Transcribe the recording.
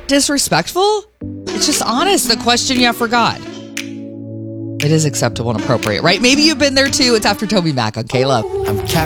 disrespectful. It's just honest. The question you forgot. It is acceptable and appropriate, right? Maybe you've been there too. It's After Toby Mac on K-Love. I'm